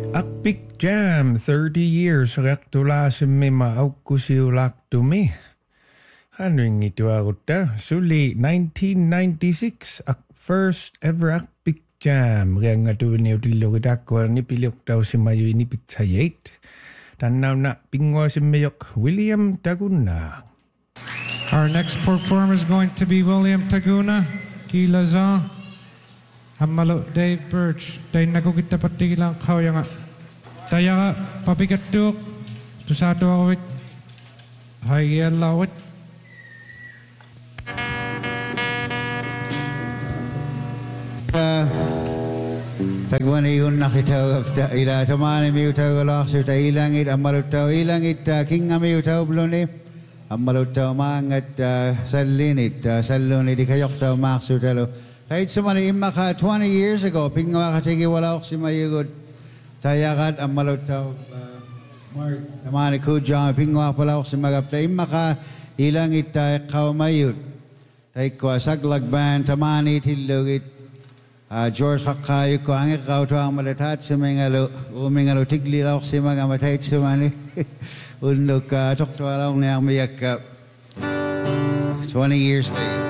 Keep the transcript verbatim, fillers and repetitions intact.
Akpik Jam, thirty years rektulaasimme ma aukkusiulaktumi. Hanring itu arutta suli nineteen ninety-six ak first ever Akpik Jam riangatuini utillugitakkuar nipiliuktausimayu inipitsayait. Tannauna pinguasimmeyok William Taguna. Our next performer is going to be William Taguna, Kilazan, Hamalo Dave Birch, Day nakukita patigilang kawyanga. Tayaka papigatuk, tusato awit, hayalawit. Tagwani yun nakitaw ila tamani miutaw galaksu ta ilangit amalutaw ilangit king miutaw bluni amalutaw mangat sallinit salluni di kayoktaw maksu talo kahit sumani imaka twenty years ago pingwa katigi wala ok si mayugod tayakat amalutaw mark tamani kujang pingwa pala ok si magapta imaka ilangit kaumayut taikwa saglagban tamani tillugit Uh, George Hakayu ko ang ikaw to ang malatat sa mga umingalo tigli lang sa mga matay sa mani undok tok to lang niya mayak twenty years later.